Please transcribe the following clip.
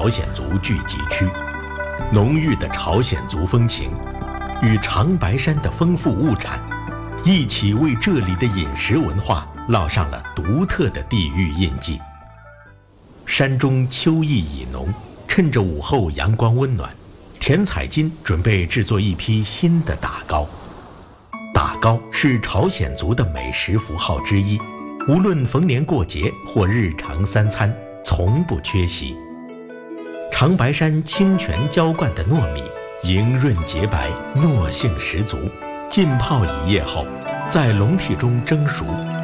朝鲜族聚集区，浓郁的朝鲜族风情与长白山的丰富物产一起为这里的饮食文化烙上了独特的地域印记。山中秋意已浓，趁着午后阳光温暖，田彩金准备制作一批新的打糕。打糕是朝鲜族的美食符号之一，无论逢年过节或日常三餐，从不缺席。长白山清泉浇灌的糯米莹润洁白，糯性十足，浸泡一夜后，在笼屉中蒸熟，